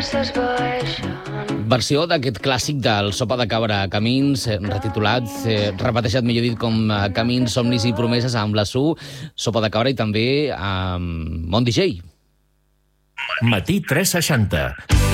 Versió d'aquest clàssic del Sopa de Cabra, Camins, retitulat, repeteixat millor dit com Camins, Somnis i Promeses amb la Su, Sopa de Cabra i també amb Mont DJ. Matí 360.